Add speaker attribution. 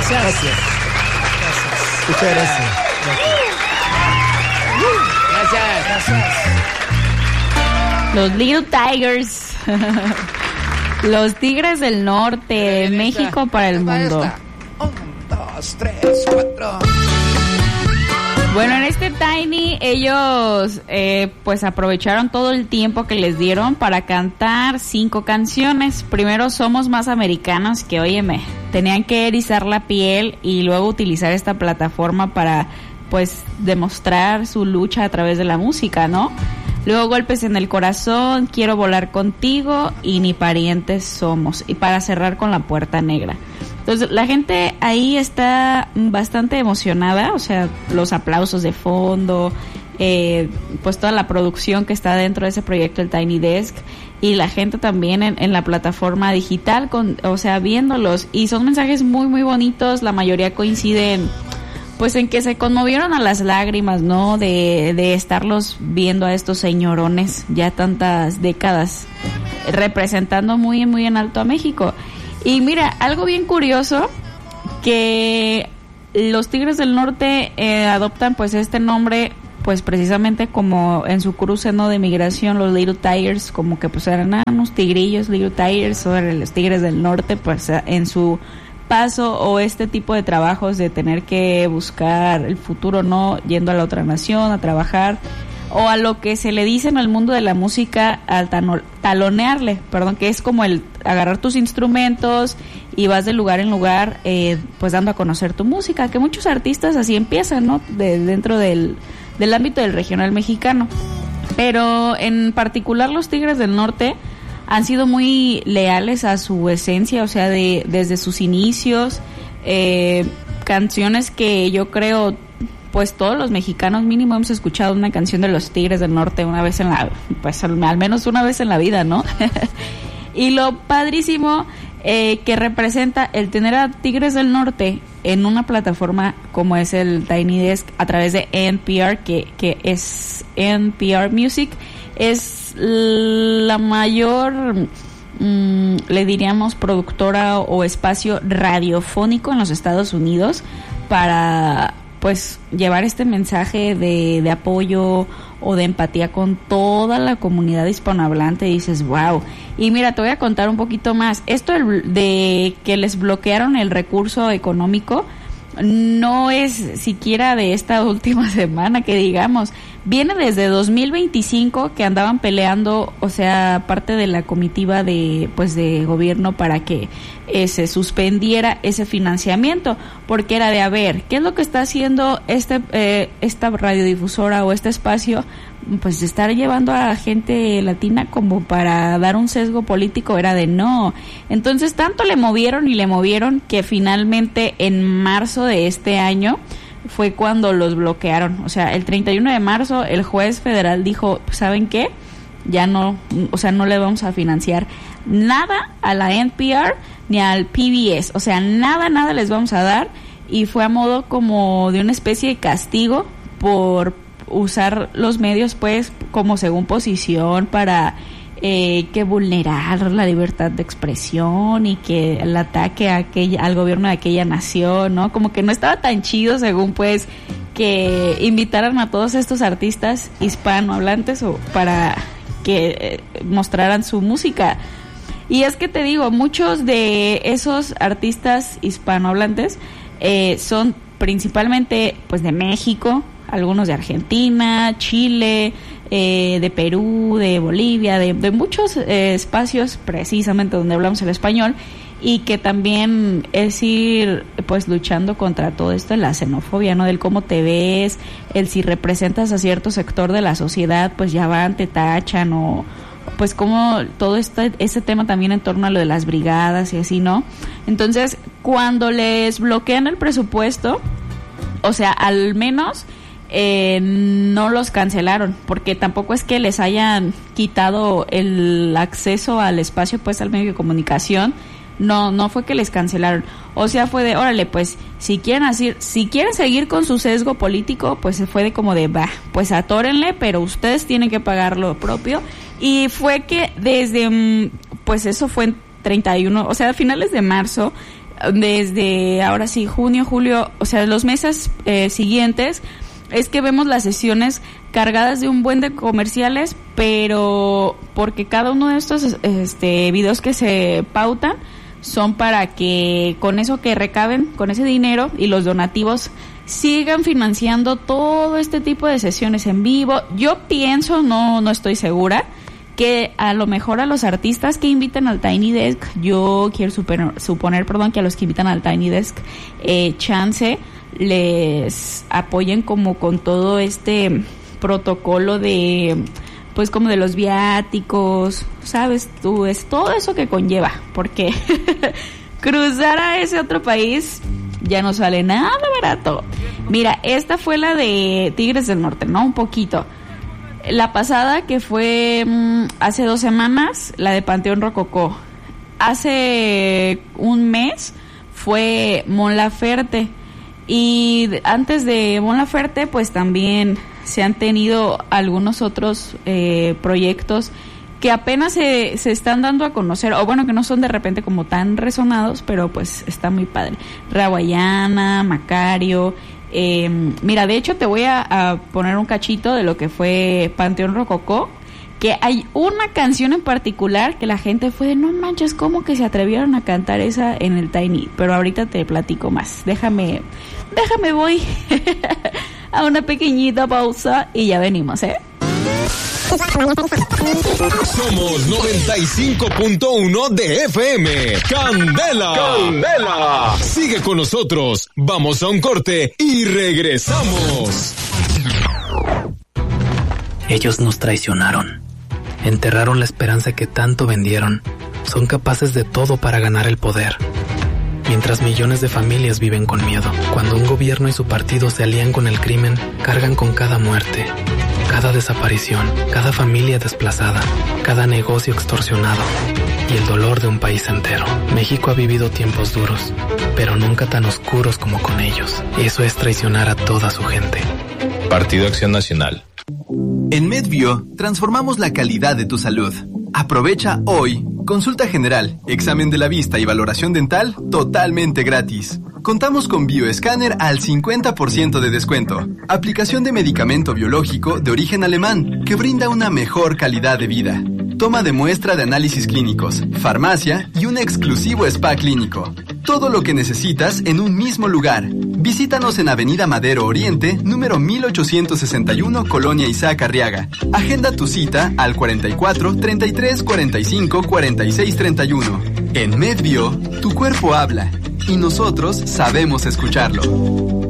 Speaker 1: Gracias.
Speaker 2: Muchas gracias.
Speaker 1: Gracias.
Speaker 3: Los Little Tigers. Los Tigres del Norte. México para el mundo.
Speaker 1: 1, 2, 3, 4.
Speaker 3: Bueno, en este Tiny ellos pues aprovecharon todo el tiempo que les dieron para cantar 5 canciones. Primero, Somos Más Americanos, que óyeme, tenían que erizar la piel y luego utilizar esta plataforma para pues demostrar su lucha a través de la música, ¿no? Luego, Golpes en el Corazón, Quiero Volar Contigo y Ni Parientes Somos. Y para cerrar con La Puerta Negra. Entonces, la gente ahí está bastante emocionada, o sea, los aplausos de fondo, pues toda la producción que está dentro de ese proyecto, el Tiny Desk, y la gente también en la plataforma digital, o sea, viéndolos. Y son mensajes muy, muy bonitos, la mayoría coinciden pues en que se conmovieron a las lágrimas, ¿no? De estarlos viendo a estos señorones ya tantas décadas representando muy, muy en alto a México. Y mira, algo bien curioso, que los Tigres del Norte adoptan pues este nombre pues precisamente como en su cruce, ¿no?, de migración, los Little Tigers, como que pues eran unos tigrillos, Little Tigers, o los Tigres del Norte, pues en su paso o este tipo de trabajos de tener que buscar el futuro, ¿no?, yendo a la otra nación a trabajar, o a lo que se le dice en el mundo de la música, al talonearle, que es como el agarrar tus instrumentos y vas de lugar en lugar, pues dando a conocer tu música, que muchos artistas así empiezan, ¿no?, dentro del ámbito del regional mexicano. Pero en particular los Tigres del Norte han sido muy leales a su esencia, o sea, desde sus inicios, canciones que yo creo pues todos los mexicanos mínimo hemos escuchado una canción de los Tigres del Norte una vez pues al menos una vez en la vida, ¿no? Y lo padrísimo que representa el tener a Tigres del Norte en una plataforma como es el Tiny Desk a través de NPR, que es NPR Music, es la mayor, le diríamos, productora o espacio radiofónico en los Estados Unidos para pues llevar este mensaje de apoyo o de empatía con toda la comunidad hispanohablante. Y dices, wow. Y mira, te voy a contar un poquito más. Esto de que les bloquearon el recurso económico no es siquiera de esta última semana, que digamos, viene desde 2025 que andaban peleando, o sea, parte de la comitiva de gobierno para que se suspendiera ese financiamiento, porque era de, a ver, ¿qué es lo que está haciendo esta radiodifusora o este espacio? Pues de estar llevando a gente latina como para dar un sesgo político, era de no. Entonces tanto le movieron que finalmente en marzo de este año fue cuando los bloquearon. O sea, el 31 de marzo el juez federal dijo, ¿saben qué? Ya no, o sea, no le vamos a financiar nada a la NPR ni al PBS, o sea, nada les vamos a dar, y fue a modo como de una especie de castigo por usar los medios pues como según posición para que vulnerar la libertad de expresión y que el ataque al gobierno de aquella nación, ¿no? Como que no estaba tan chido según pues que invitaran a todos estos artistas hispanohablantes o para que mostraran su música. Y es que te digo, muchos de esos artistas hispanohablantes son principalmente pues de México, algunos de Argentina, Chile, de Perú, de Bolivia, de muchos espacios precisamente donde hablamos el español, y que también es ir pues luchando contra todo esto de la xenofobia, ¿no? Del cómo te ves, el si representas a cierto sector de la sociedad, pues ya van, te tachan, o pues como todo este tema también en torno a lo de las brigadas y así, ¿no? Entonces, cuando les bloquean el presupuesto, o sea, al menos no los cancelaron, porque tampoco es que les hayan quitado el acceso al espacio, pues al medio de comunicación. No fue que les cancelaron, o sea, fue de, órale, pues si quieren seguir con su sesgo político, pues se fue de como de, pues atórenle, pero ustedes tienen que pagar lo propio. Y fue que desde, pues eso fue en 31, o sea, a finales de marzo, desde ahora sí, junio, julio, o sea, los meses siguientes, es que vemos las sesiones cargadas de un buen de comerciales, pero porque cada uno de estos videos que se pautan son para que con eso que recaben, con ese dinero y los donativos, sigan financiando todo este tipo de sesiones en vivo. Yo pienso, no estoy segura, que a lo mejor a los artistas que invitan al Tiny Desk, yo quiero suponer, que a los que invitan al Tiny Desk, chance les apoyen como con todo este protocolo de, pues como de los viáticos, sabes tú, es todo eso que conlleva, porque cruzar a ese otro país ya no sale nada barato. Mira, esta fue la de Tigres del Norte, ¿no? Un poquito. La pasada, que fue hace 2 semanas, la de Panteón Rococó. Hace un mes fue Mon Laferte. Y antes de Mon Laferte, pues también se han tenido algunos otros proyectos que apenas se están dando a conocer, o bueno, que no son de repente como tan resonados, pero pues está muy padre. Rawayana, Macario. Mira, de hecho te voy a poner un cachito de lo que fue Panteón Rococó, que hay una canción en particular que la gente fue de, no manches, ¿cómo que se atrevieron a cantar esa en el Tiny? Pero ahorita te platico más. Déjame voy a una pequeñita pausa y ya venimos,
Speaker 4: Somos 95.1 de FM. ¡Candela! Sigue con nosotros. Vamos a un corte y regresamos.
Speaker 5: Ellos nos traicionaron. Enterraron la esperanza que tanto vendieron. Son capaces de todo para ganar el poder. Mientras millones de familias viven con miedo. Cuando un gobierno y su partido se alían con el crimen, cargan con cada muerte, cada desaparición, cada familia desplazada, cada negocio extorsionado y el dolor de un país entero. México ha vivido tiempos duros, pero nunca tan oscuros como con ellos. Eso es traicionar a toda su gente.
Speaker 4: Partido Acción Nacional.
Speaker 6: En MedBio, transformamos la calidad de tu salud. Aprovecha hoy consulta general, examen de la vista y valoración dental totalmente gratis. Contamos con bioescáner al 50% de descuento. Aplicación de medicamento biológico de origen alemán que brinda una mejor calidad de vida. Toma de muestra de análisis clínicos, farmacia y un exclusivo spa clínico. Todo lo que necesitas en un mismo lugar. Visítanos en Avenida Madero Oriente, número 1861, Colonia Isaac Arriaga. Agenda tu cita al 44 33 45 46 31. En MedBio, tu cuerpo habla y nosotros sabemos escucharlo.